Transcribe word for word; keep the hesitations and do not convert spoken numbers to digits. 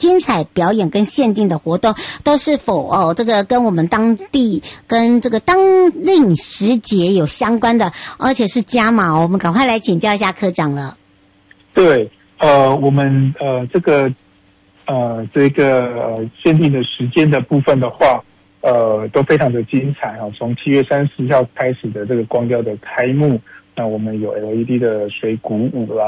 精彩表演跟限定的活动，都是否哦这个跟我们当地跟这个当令时节有相关的，而且是加码哦。我们赶快来请教一下科长了。 对，呃，我们呃这个呃这个呃限定的时间的部分的话，呃都非常的精彩啊。从七月三十号开始的这个光雕的开幕，那我们有 L E D 的水鼓舞啦。